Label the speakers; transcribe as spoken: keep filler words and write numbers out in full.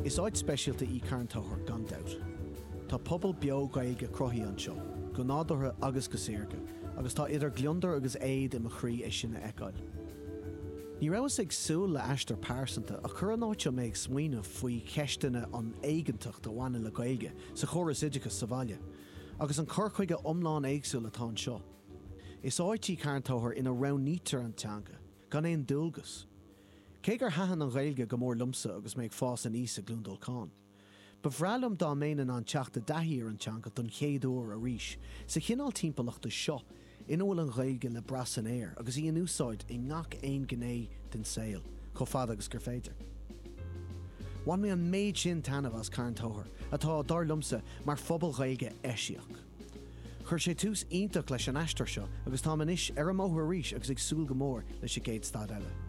Speaker 1: Is áid speisialta í cairntóthar gan doubt. Tá pobl beo gaige crothaí anseo, go nádortha agus go saorga, agus tá idir gliondar agus éid i mo chrí é sinna eáil. Ní raibh ag súil le eistar pásanta a chur an áiteo méid smaoineh faoi ceistena an éigeantacht do bhaine le gaige sa chóras idicus sa bhaile, agus an cur chuige omláin éagsúil atá anseo. Is áidtí cairntóthar ina rán nítar an teanga, gan éon dúlgus. Cé gur hahan an ghailge go mór lumsa agus méid fás an ísa glúndolcáin. Ba bhrealam dá méanaan an teachta dathíar an teanga don chéadúir a ríis, sa chinál timpeallachta seo, in bhfuil an ghailge le bras an air agus í an úsáid i ngach aon gné den saoil, cho fad agus gur féidir. Bhain mé an méid sin tanamh as cairntóthar, atá dar lumsa mar phobal ghailge eisiach. Chur sé tús ionach leis an eistar seo agus tá man is ar a móthar ríis agus ag súil go mór leis i géad stad eile.